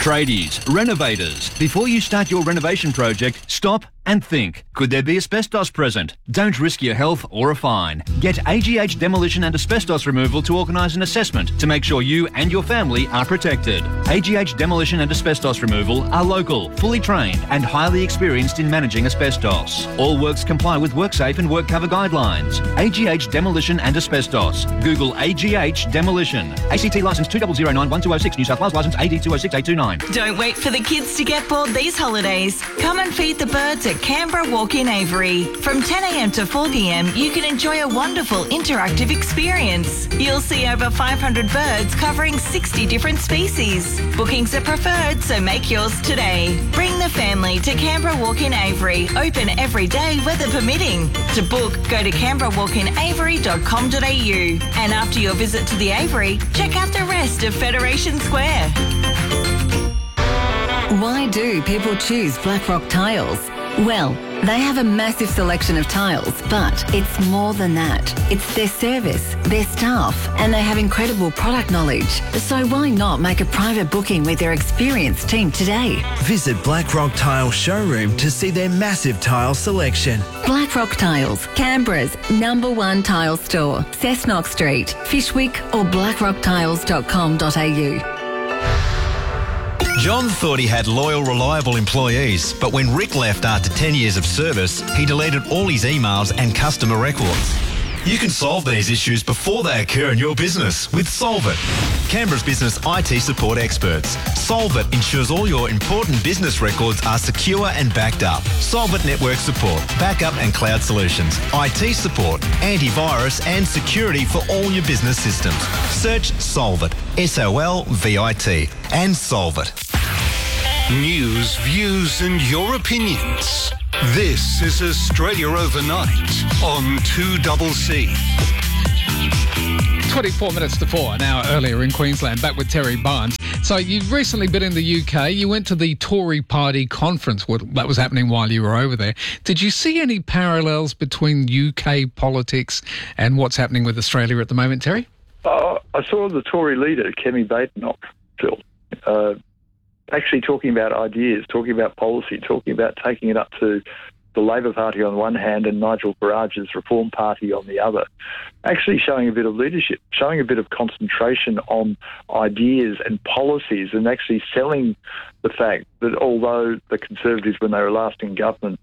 Tradies, renovators, before you start your renovation project, stop and think. Could there be asbestos present? Don't risk your health or a fine. Get AGH Demolition and Asbestos Removal to organise an assessment to make sure you and your family are protected. AGH Demolition and Asbestos Removal are local, fully trained and highly experienced in managing asbestos. All works comply with WorkSafe and WorkCover guidelines. AGH Demolition and Asbestos. Google AGH Demolition. ACT licence 2009-1206, New South Wales licence AD 206829. Don't wait for the kids to get bored these holidays. Come and feed the birds at Canberra Walk-in Avery. From 10 a.m. to 4 p.m, you can enjoy a wonderful interactive experience. You'll see over 500 birds covering 60 different species. Bookings are preferred, so make yours today. Bring the family to Canberra Walk-in Avery, open every day, weather permitting. To book, go to canberrawalkinavery.com.au. And after your visit to the Avery, check out the rest of Federation Square. Why do people choose Blackrock Tiles? Well, they have a massive selection of tiles, but it's more than that. It's their service, their staff, and they have incredible product knowledge. So why not make a private booking with their experienced team today? Visit Blackrock Tile Showroom to see their massive tile selection. Blackrock Tiles, Canberra's #1 tile store. Cessnock Street, Fishwick or blackrocktiles.com.au. John thought he had loyal, reliable employees, but when Rick left after 10 years of service, he deleted all his emails and customer records. You can solve these issues before they occur in your business with Solvit, Canberra's business IT support experts. Solvit ensures all your important business records are secure and backed up. Solvit network support, backup and cloud solutions, IT support, antivirus and security for all your business systems. Search Solvit, SOLVIT, and Solvit. News, views and your opinions. This is Australia Overnight on 2CC. 24 minutes to 4, an hour earlier in Queensland. Back with Terry Barnes. So you've recently been in the UK. You went to the Tory party conference. That was happening while you were over there. Did you see any parallels between UK politics and what's happening with Australia at the moment, Terry? I saw the Tory leader, Kemi Badenoch, Phil, actually talking about ideas, talking about policy, talking about taking it up to the Labor Party on one hand and Nigel Farage's Reform Party on the other, actually showing a bit of leadership, showing a bit of concentration on ideas and policies and actually selling the fact that although the Conservatives, when they were last in government,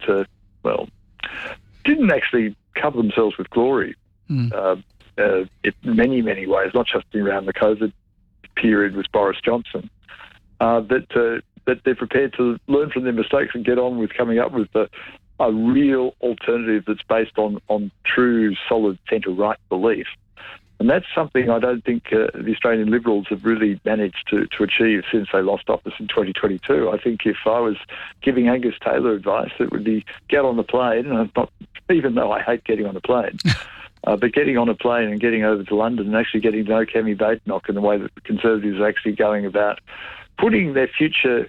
didn't actually cover themselves with glory in many, many ways, not just around the COVID period with Boris Johnson, that they're prepared to learn from their mistakes and get on with coming up with a real alternative that's based on true, solid centre-right belief. And that's something I don't think the Australian Liberals have really managed to achieve since they lost office in 2022. I think if I was giving Angus Taylor advice, it would be get on the plane, and even though I hate getting on a plane, but getting on a plane and getting over to London and actually getting to know Kemi Badenoch and the way that the Conservatives are actually going about putting their future,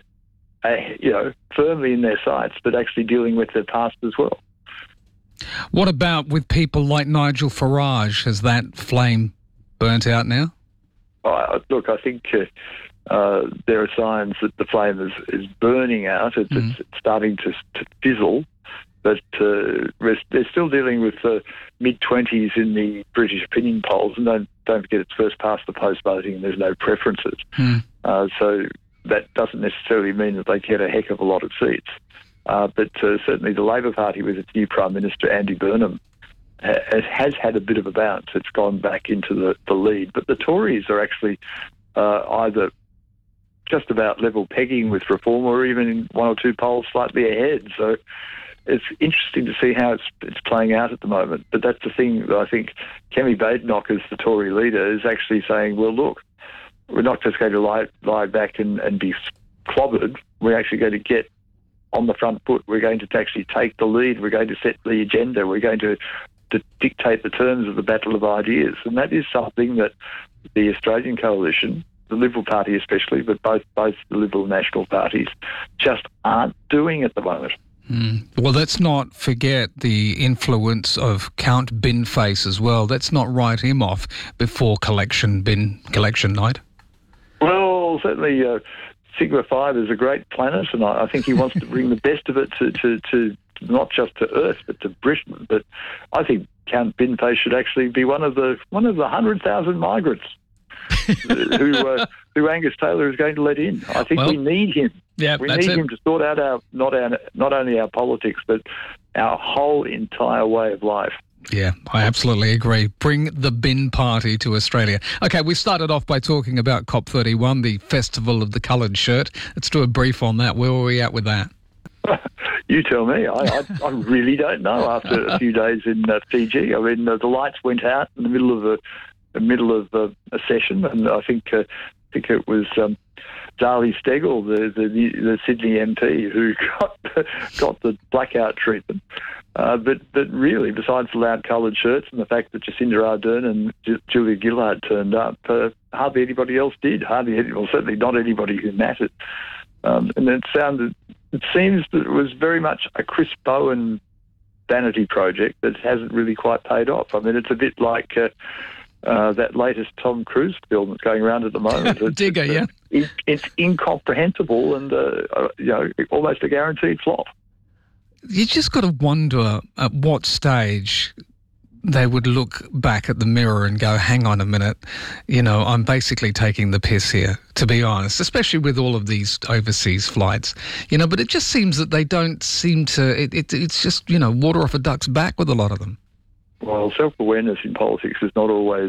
firmly in their sights, but actually dealing with their past as well. What about with people like Nigel Farage? Has that flame burnt out now? Look, I think there are signs that the flame is burning out. It's starting to fizzle, but they're still dealing with mid-20s in the British opinion polls, and don't forget it's first past the post voting and there's no preferences. So that doesn't necessarily mean that they get a heck of a lot of seats. But certainly the Labor Party with its new Prime Minister, Andy Burnham, has had a bit of a bounce. It's gone back into the lead. But the Tories are actually either just about level pegging with Reform or even in one or two polls slightly ahead. So it's interesting to see how it's playing out at the moment. But that's the thing that I think Kemi Badenoch, as the Tory leader, is actually saying, well, look, we're not just going to lie back and be clobbered. We're actually going to get on the front foot. We're going to actually take the lead. We're going to set the agenda. We're going to dictate the terms of the battle of ideas. And that is something that the Australian coalition, the Liberal Party especially, but both the Liberal National parties, just aren't doing at the moment. Well, let's not forget the influence of Count Binface as well. Let's not write him off before collection night. Well, certainly Sigma 5 is a great planet, and I think he wants to bring the best of it to not just to Earth, but to Britain. But I think Count Binfei should actually be one of the 100,000 migrants who Angus Taylor is going to let in. I think we need him. Yeah, we need him to sort out not only our politics, but our whole entire way of life. Yeah, I absolutely agree. Bring the bin party to Australia. Okay, we started off by talking about COP31, the Festival of the Coloured Shirt. Let's do a brief on that. Where were we at with that? You tell me. I really don't know after a few days in Fiji. I mean, the lights went out in the middle of a session, and I think it was Zali Steggall, the Sydney MP, who got the blackout treatment. But really, besides the loud coloured shirts and the fact that Jacinda Ardern and Julia Gillard turned up, hardly anybody else did. Certainly not anybody who mattered. And it seems that it was very much a Chris Bowen vanity project that hasn't really quite paid off. I mean, it's a bit like that latest Tom Cruise film that's going around at the moment. Digger, yeah. It's incomprehensible and almost a guaranteed flop. You just got to wonder at what stage they would look back at the mirror and go, hang on a minute, I'm basically taking the piss here, to be honest, especially with all of these overseas flights, but it just seems that they don't seem to, it's just, water off a duck's back with a lot of them. Well, self-awareness in politics is not always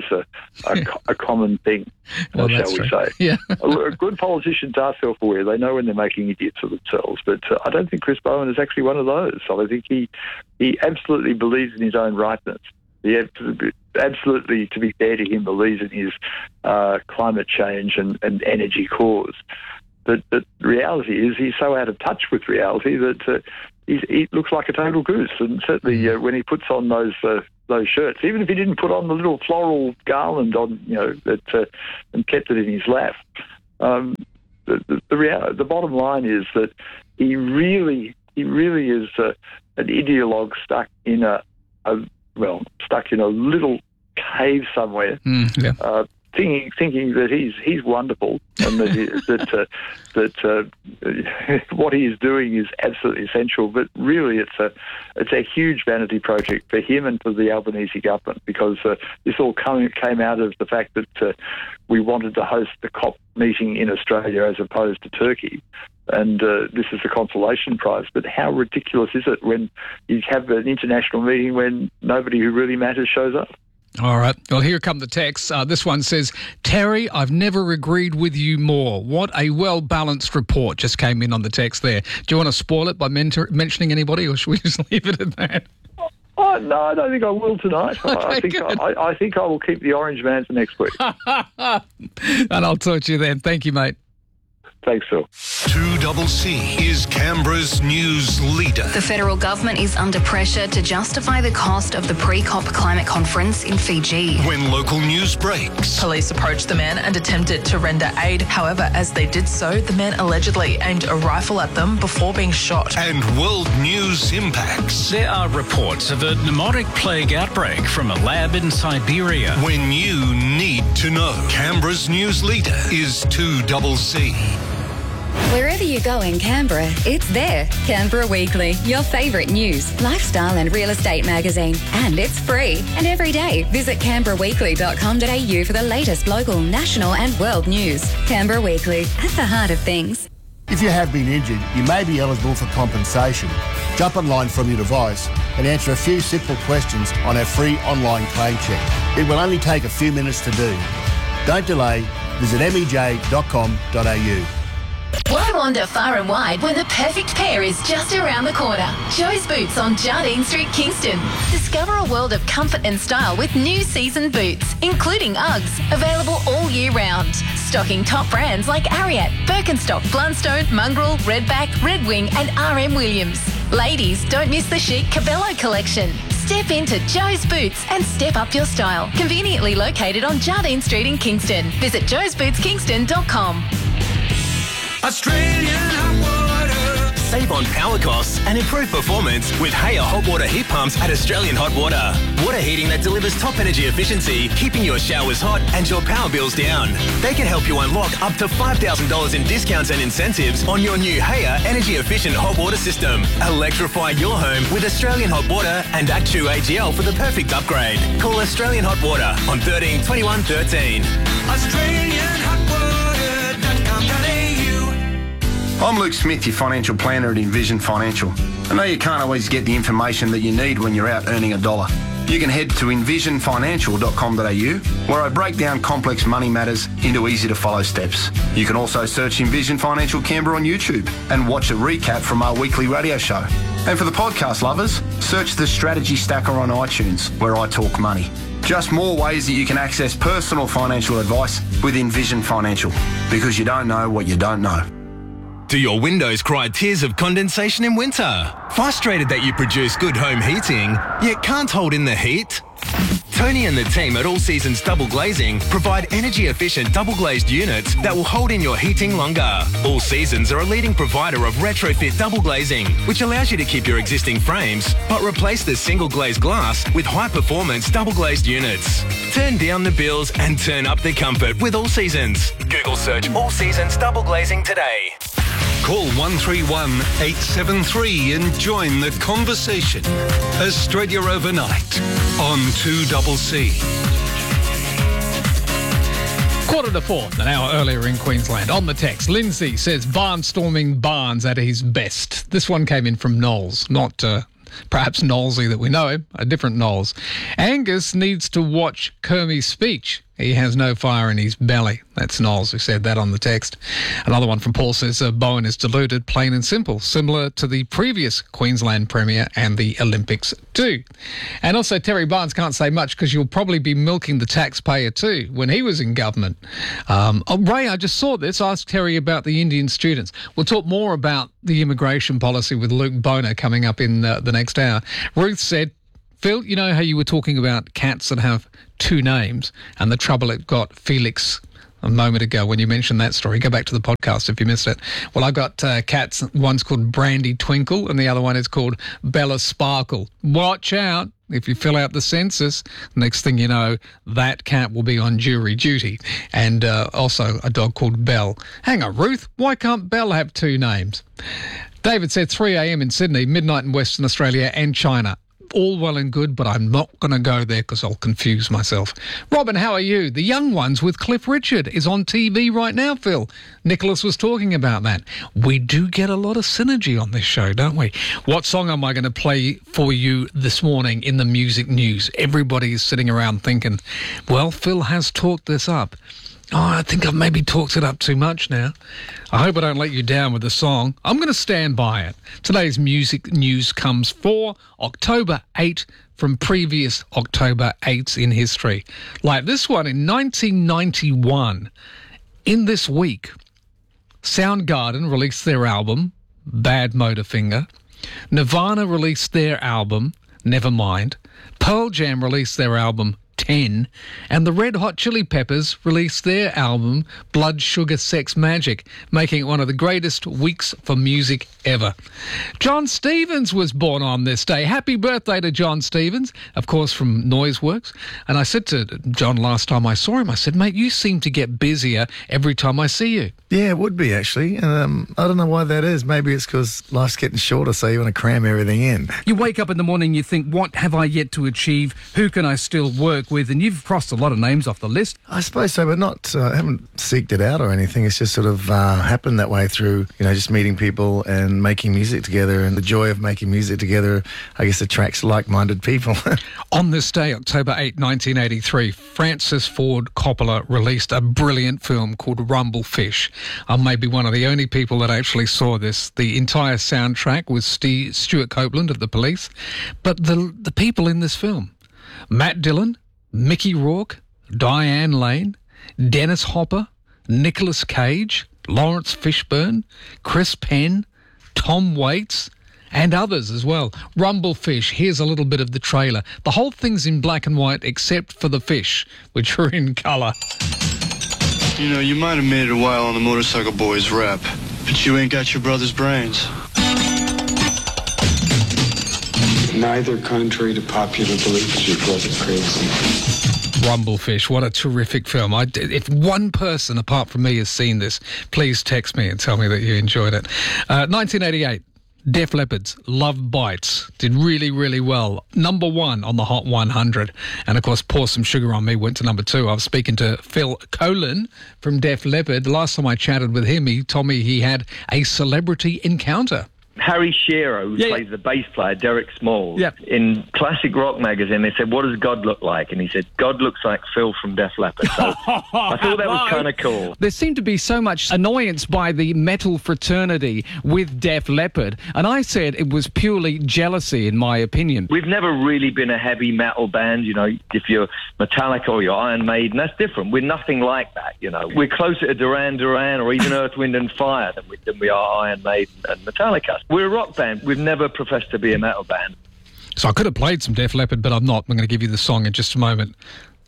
a common thing, shall we say. Yeah. Good politicians are self-aware. They know when they're making idiots of themselves. But I don't think Chris Bowen is actually one of those. I think he absolutely believes in his own rightness. He absolutely, to be fair to him, believes in his climate change and energy cause. But the reality is he's so out of touch with reality that he looks like a total goose. And certainly when he puts on those shirts, even if he didn't put on the little floral garland on, and kept it in his lap, the bottom line is that he really is an ideologue stuck in a little cave somewhere, thinking that he's wonderful and that what he is doing is absolutely essential. But really, it's a huge vanity project for him and for the Albanese government, because this all came out of the fact that we wanted to host the COP meeting in Australia as opposed to Turkey. And this is a consolation prize. But how ridiculous is it when you have an international meeting when nobody who really matters shows up? All right. Well, here come the texts. This one says, Terry, I've never agreed with you more. What a well-balanced report just came in on the text there. Do you want to spoil it by mentioning anybody, or should we just leave it at that? Oh, no, I don't think I will tonight. Okay, I think I will keep the orange man for next week. And I'll talk to you then. Thank you, mate. Thanks, Phil. 2CC is Canberra's news leader. The federal government is under pressure to justify the cost of the pre-COP climate conference in Fiji. When local news breaks. Police approached the men and attempted to render aid. However, as they did so, the men allegedly aimed a rifle at them before being shot. And world news impacts. There are reports of a pneumotic plague outbreak from a lab in Siberia. When you need to know. Canberra's news leader is 2CC. Wherever you go in Canberra, it's there. Canberra Weekly, your favourite news, lifestyle and real estate magazine. And it's free. And every day, visit canberraweekly.com.au for the latest local, national and world news. Canberra Weekly, at the heart of things. If you have been injured, you may be eligible for compensation. Jump online from your device and answer a few simple questions on our free online claim check. It will only take a few minutes to do. Don't delay. Visit mej.com.au. Why wander far and wide when the perfect pair is just around the corner? Joe's Boots on Jardine Street, Kingston. Discover a world of comfort and style with new season boots, including Uggs, available all year round. Stocking top brands like Ariat, Birkenstock, Blundstone, Mongrel, Redback, Red Wing and RM Williams. Ladies, don't miss the chic Cabello collection. Step into Joe's Boots and step up your style. Conveniently located on Jardine Street in Kingston. Visit joesbootskingston.com. Australian hot water, Save on power costs and improve performance with Haier hot water heat pumps at Australian Hot Water. Water heating that delivers top energy efficiency, keeping your showers hot and your power bills down. They can help you unlock up to $5,000 in discounts and incentives on your new Haier energy-efficient hot water system. Electrify your home with Australian Hot Water and Actu AGL for the perfect upgrade. Call Australian Hot Water on 13 21 13. I'm Luke Smith, your financial planner at Envision Financial. I know you can't always get the information that you need when you're out earning a dollar. You can head to envisionfinancial.com.au, where I break down complex money matters into easy-to-follow steps. You can also search Envision Financial Canberra on YouTube and watch a recap from our weekly radio show. And for the podcast lovers, search the Strategy Stacker on iTunes, where I talk money. Just more ways that you can access personal financial advice with Envision Financial, because you don't know what you don't know. Do your windows cry tears of condensation in winter? Frustrated that you produce good home heating, yet can't hold in the heat? Tony and the team at All Seasons Double Glazing provide energy-efficient double-glazed units that will hold in your heating longer. All Seasons are a leading provider of retrofit double glazing, which allows you to keep your existing frames, but replace the single-glazed glass with high-performance double-glazed units. Turn down the bills and turn up the comfort with All Seasons. Google search All Seasons Double Glazing today. Call 131 873 and join the conversation. Australia Overnight on 2CC. 3:45, an hour earlier in Queensland. On the text, Lindsay says barnstorming Barnes at his best. This one came in from Knowles, not perhaps Knowlesy that we know him, a different Knowles. Angus needs to watch Kermie's speech. He has no fire in his belly. That's Knowles who said that on the text. Another one from Paul says Bowen is deluded, plain and simple, similar to the previous Queensland Premier and the Olympics too. And also Terry Barnes can't say much because you'll probably be milking the taxpayer too when he was in government. Ray, I just saw this. Ask Terry about the Indian students. We'll talk more about the immigration policy with Luke Boner coming up in the next hour. Ruth said, Phil, you know how you were talking about cats that have two names and the trouble it got Felix a moment ago when you mentioned that story. Go back to the podcast if you missed it. Well, I've got cats. One's called Brandy Twinkle and the other one is called Bella Sparkle. Watch out. If you fill out the census, next thing you know, that cat will be on jury duty. And also a dog called Belle. Hang on, Ruth, why can't Belle have two names? David said 3 a.m. in Sydney, midnight in Western Australia and China. All well and good, but I'm not going to go there because I'll confuse myself. Robin, how are you? The Young Ones with Cliff Richard is on TV right now, Phil. Nicholas was talking about that. We do get a lot of synergy on this show, don't we? What song am I going to play for you this morning in the music news? Everybody is sitting around thinking, well, Phil has talked this up. Oh, I think I've maybe talked it up too much now. I hope I don't let you down with the song. I'm going to stand by it. Today's music news comes for October 8 from previous October 8s in history. Like this one in 1991. In this week, Soundgarden released their album, Bad Motorfinger. Nirvana released their album, Nevermind. Pearl Jam released their album, 10, and the Red Hot Chili Peppers released their album Blood Sugar Sex Magic, making it one of the greatest weeks for music ever. John Stevens was born on this day. Happy birthday to John Stevens, of course from Noiseworks. And I said to John last time I saw him, I said, mate, you seem to get busier every time I see you. Yeah, it would be actually. And I don't know why that is. Maybe it's because life's getting shorter, so you want to cram everything in. You wake up in the morning, you think, what have I yet to achieve? Who can I still work with? And you've crossed a lot of names off the list. I suppose so, but not. I haven't seeked it out or anything. It's just sort of happened that way through, just meeting people and making music together. And the joy of making music together, I guess, attracts like-minded people. On this day, October 8, 1983, Francis Ford Coppola released a brilliant film called Rumblefish. I may be one of the only people that actually saw this. The entire soundtrack was Stuart Copeland of The Police. But the people in this film, Matt Dillon, Mickey Rourke, Diane Lane, Dennis Hopper, Nicolas Cage, Lawrence Fishburne, Chris Penn, Tom Waits, and others as well. Rumblefish, here's a little bit of the trailer. The whole thing's in black and white except for the fish, which are in colour. You might have made it a while on the Motorcycle Boys rep, but you ain't got your brother's brains. neither contrary to popular belief is your brother crazy. Rumblefish, what a terrific film. If one person apart from me has seen this, please text me and tell me that you enjoyed it. 1988. Def Leppard's Love Bites did really, really well. Number 1 on the Hot 100. And, of course, Pour Some Sugar on Me went to number 2. I was speaking to Phil Collen from Def Leppard. The last time I chatted with him, he told me he had a celebrity encounter. Harry Shearer, who plays the bass player, Derek Smalls, in Classic Rock magazine, they said, what does God look like? And he said, God looks like Phil from Def Leppard. So I thought that was kind of cool. There seemed to be so much annoyance by the metal fraternity with Def Leppard, and I said it was purely jealousy, in my opinion. We've never really been a heavy metal band, you know. If you're Metallica or you're Iron Maiden, that's different. We're nothing like that, you know. We're closer to Duran Duran or even Earth, Wind and Fire than we are Iron Maiden and Metallica. We're a rock band. We've never professed to be a metal band. So I could have played some Def Leppard, but I'm not. I'm going to give you the song in just a moment.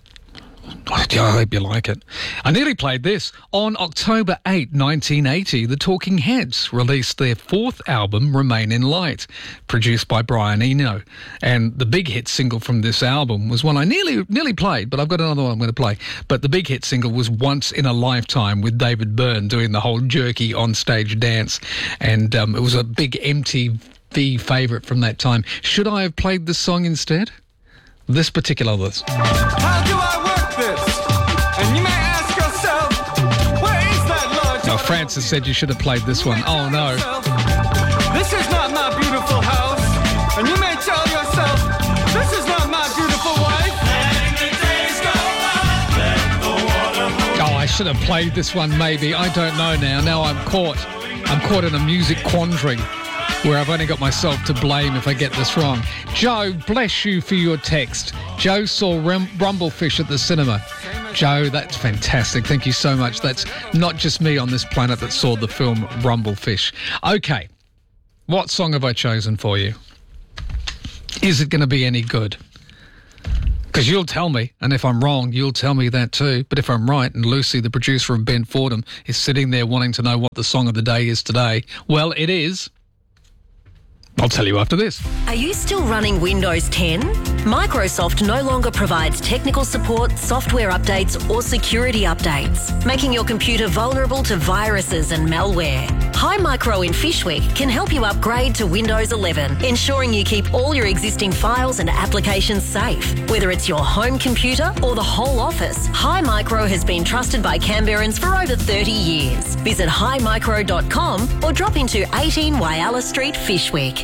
I hope you like it. I nearly played this. On October 8, 1980, the Talking Heads released their 4th album, Remain in Light, produced by Brian Eno. And the big hit single from this album was one I nearly played, but I've got another one I'm going to play. But the big hit single was Once in a Lifetime, with David Byrne doing the whole jerky on-stage dance. And it was a big MTV favourite from that time. Should I have played this song instead? This particular list. How do I work this? And you may ask yourself, where is that large? Now, Francis said you should have played this one. Oh, no. This is not my beautiful house. And you may tell yourself, this is not my beautiful wife. Letting the days go by, let the water hold. Oh, I should have played this one, maybe. I don't know now. Now I'm caught in a music quandary where I've only got myself to blame if I get this wrong. Joe, bless you for your text. Joe saw Rumblefish at the cinema. Joe, that's fantastic. Thank you so much. That's not just me on this planet that saw the film Rumblefish. Okay, what song have I chosen for you? Is it going to be any good? Because you'll tell me, and if I'm wrong, you'll tell me that too. But if I'm right, and Lucy, the producer of Ben Fordham, is sitting there wanting to know what the song of the day is today, well, it is... I'll tell you after this. Are you still running Windows 10? Microsoft no longer provides technical support, software updates or security updates, making your computer vulnerable to viruses and malware. Hi Micro in Fishwick can help you upgrade to Windows 11, ensuring you keep all your existing files and applications safe. Whether it's your home computer or the whole office, Hi Micro has been trusted by Canberrans for over 30 years. Visit himicro.com or drop into 18 Whyalla Street, Fishwick.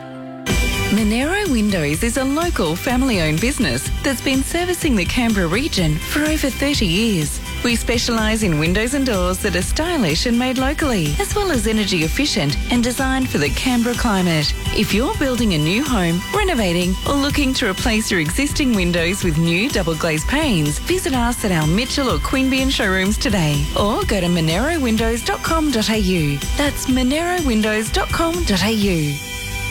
Monero Windows is a local family-owned business that's been servicing the Canberra region for over 30 years. We specialise in windows and doors that are stylish and made locally, as well as energy efficient and designed for the Canberra climate. If you're building a new home, renovating or looking to replace your existing windows with new double glazed panes, visit us at our Mitchell or Queanbeyan showrooms today or go to monerowindows.com.au. That's monerowindows.com.au.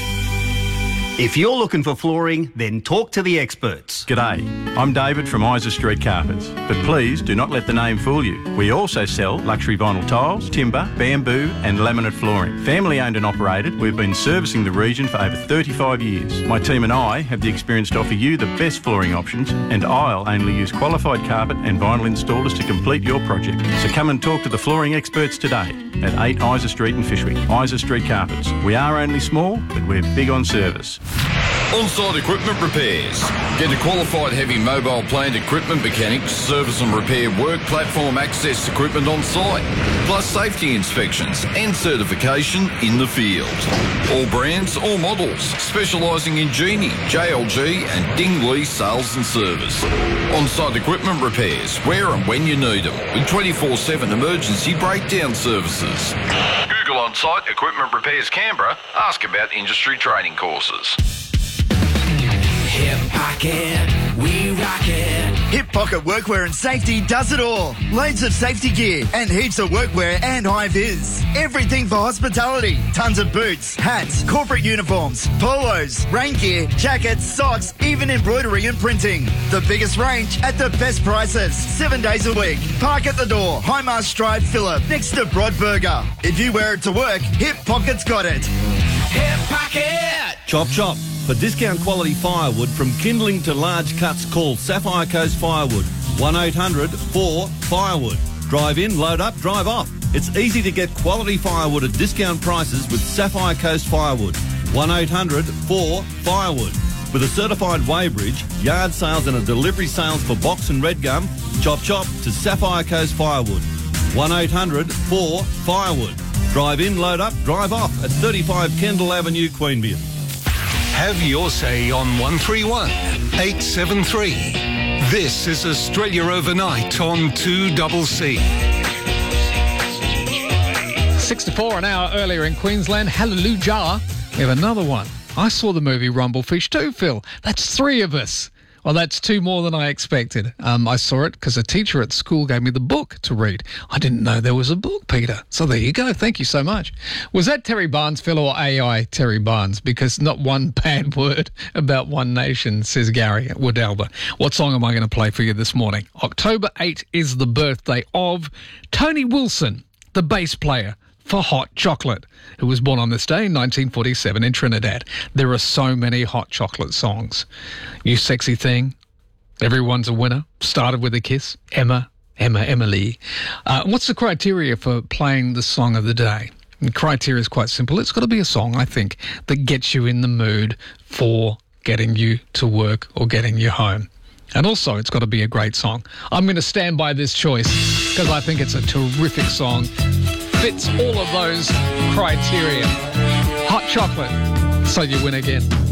If you're looking for flooring, then talk to the experts. G'day, I'm David from Isa Street Carpets, but please do not let the name fool you. We also sell luxury vinyl tiles, timber, bamboo and laminate flooring. Family owned and operated, we've been servicing the region for over 35 years. My team and I have the experience to offer you the best flooring options, and I'll only use qualified carpet and vinyl installers to complete your project. So come and talk to the flooring experts today at 8 Isa Street in Fishwick. Isa Street Carpets. We are only small, but we're big on service. On-site equipment repairs. Get a qualified heavy mobile plant equipment mechanic to service and repair work platform access equipment on site, plus safety inspections and certification in the field. All brands, all models, specialising in Genie, JLG and Dingley sales and service. On-site equipment repairs, where and when you need them, with 24/7 emergency breakdown services. Google On-site Equipment Repairs Canberra. Ask about industry training courses. Hip Pocket, we rock it. Hip Pocket Workwear and Safety does it all. Loads of safety gear and heaps of workwear and high-vis. Everything for hospitality. Tons of boots, hats, corporate uniforms, polos, rain gear, jackets, socks, even embroidery and printing. The biggest range at the best prices. 7 days a week. Park at the door. Highmast Drive, Phillip, next to Broadburger. If you wear it to work, Hip Pocket's got it. hip pocket. Chop Chop. For discount quality firewood from kindling to large cuts, call Sapphire Coast Firewood. 1-800-4-FIREWOOD. Drive in, load up, drive off. It's easy to get quality firewood at discount prices with Sapphire Coast Firewood. 1-800-4-FIREWOOD. With a certified weighbridge, yard sales and a delivery sales for box and red gum, Chop Chop to Sapphire Coast Firewood. 1-800-4-FIREWOOD. Drive in, load up, drive off at 35 Kendall Avenue, Queanbeyan. Have your say on 131 873. This is Australia Overnight on 2CC. 64 an hour earlier in Queensland. Hallelujah. We have another one. I saw the movie Rumblefish too, Phil. That's 3 of us. Well, that's 2 more than I expected. I saw it because a teacher at school gave me the book to read. I didn't know there was a book, Peter. So there you go. Thank you so much. Was that Terry Barnes, Phil, or AI Terry Barnes? Because not one bad word about One Nation, says Gary at Woodalba. What song am I going to play for you this morning? October 8 is the birthday of Tony Wilson, the bass player for Hot Chocolate, who was born on this day in 1947 in Trinidad. There are so many Hot Chocolate songs. You Sexy Thing, Everyone's a Winner, Started with a Kiss, Emily. What's the criteria for playing the song of the day? The criteria is quite simple. It's got to be a song, I think, that gets you in the mood for getting you to work or getting you home. And also, it's got to be a great song. I'm going to stand by this choice because I think it's a terrific song. Fits all of those criteria. Hot Chocolate, so you win again.